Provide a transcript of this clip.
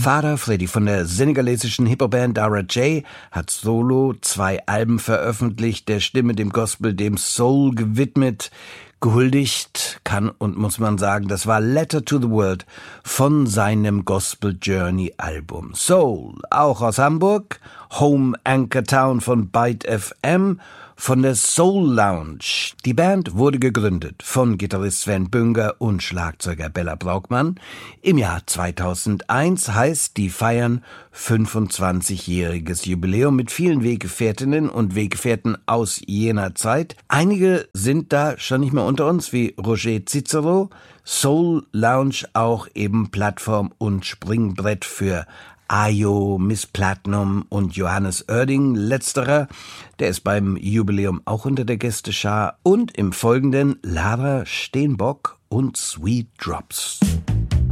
Vater, Freddy, von der senegalesischen Hip-Hop-Band Dara J, hat solo 2 Alben veröffentlicht, der Stimme, dem Gospel, dem Soul gewidmet. Gehuldigt kann und muss man sagen, das war Letter to the World von seinem Gospel Journey Album. Soul, auch aus Hamburg, Home Anchor Town von Byte FM, von der Soul Lounge. Die Band wurde gegründet von Gitarrist Sven Bünger und Schlagzeuger Bella Braukmann im Jahr 2001, heißt, die feiern 25-jähriges Jubiläum mit vielen Weggefährtinnen und Weggefährten aus jener Zeit. Einige sind da schon nicht mehr unter uns, wie Roger Cicero. Soul Lounge auch eben Plattform und Springbrett für Ayo, Miss Platinum und Johannes Oerding. Letzterer, der ist beim Jubiläum auch unter der Gästeschar. Und im Folgenden Lara Steenbock und Sweet Drops.